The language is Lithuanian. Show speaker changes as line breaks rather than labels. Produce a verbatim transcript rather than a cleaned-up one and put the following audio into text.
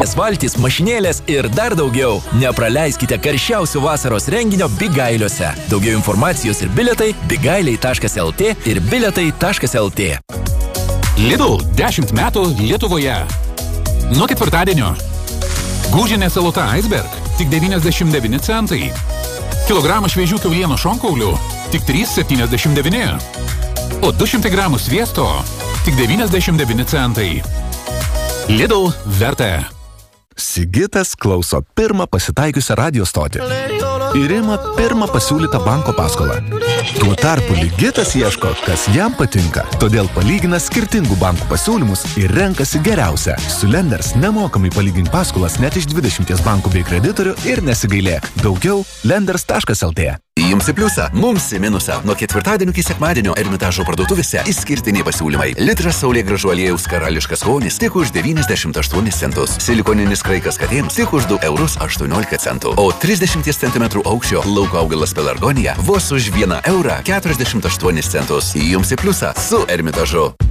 kavinės, valtys, mašinėlės ir dar daugiau. Nepraleiskite karščiausių vasaros renginio Bigailiuose. Daugiau informacijos ir bilietai bigailiai taškas el tė ir bilietai taškas el tė.
Lidl dešimt metų Lietuvoje. Nuo ketvirtadienio. Gūžinė salota Iceberg tik devyniasdešimt devyni centai. Kilogramą šviežių kiaulieno šonkaulių tik trys septyniasdešimt devyni. O du šimtai gramų sviesto tik devyniasdešimt devyni centai. Lidl vertė.
Sigitas klauso pirmą pasitaikiusią radio stotį ir ima pirmą pasiūlytą banko paskolą. Tuo tarpu Ligitas ieško, kas jam patinka, todėl palygina skirtingų bankų pasiūlymus ir renkasi geriausią. Su Lenders nemokamai palygink paskolas net iš dvidešimties bankų bei kreditorių ir nesigailėk. Daugiau lenders taškas el tė.
Jums į pliusą, mums į minusą. Nuo ketvirtadienio iki sekmadienio Ermitažo parduotuvėse išskirtiniai pasiūlymai. Litras saulėgrąžų aliejaus karališkas skonis tik už devyniasdešimt aštuonis centus. Silikoninis kraikas katėms tik už du eurus aštuoniolika centų. O trisdešimt centimetrų aukščio lauko augalas pelargonija vos už vieną eurą keturiasdešimt aštuonis centus. Jums į pliusą su Ermitažu.